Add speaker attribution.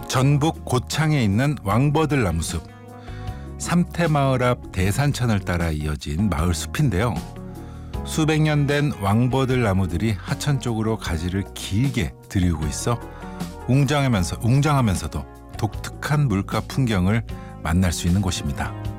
Speaker 1: 전북 고창에 있는 왕버들 나무숲. 삼태마을 앞 대산천을 따라 이어진 마을 숲인데요. 수백 년 된 왕버들 나무들이 하천 쪽으로 가지를 길게 들이우고 있어 웅장하면서도 독특한 물가 풍경을 만날 수 있는 곳입니다.